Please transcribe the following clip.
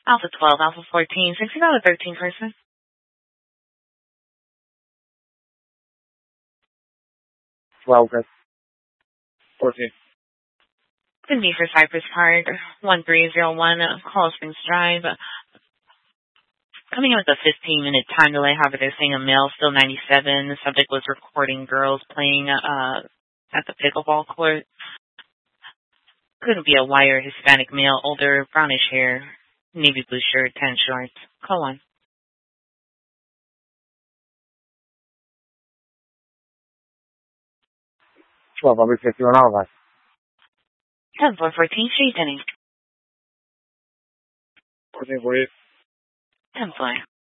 Alpha 12, Alpha 14, $60.13 person. 12, good. 14. Could be for Cypress Park, 1301, Coral Springs Drive. Coming in with a 15-minute time delay, however, they're saying a male, still 97. The subject was recording girls playing at the pickleball court. Could be a white Hispanic male, older, brownish hair, navy blue shirt, tan shorts. Call on. 12, I'll be 51 hours. 10-4-14, she's inning. 14-48. 10-4.